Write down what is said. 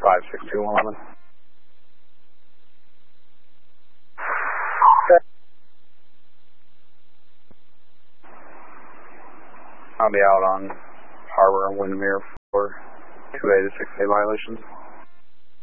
56211. I'll be out on Harbor and Windmere for 2A to 6A violations.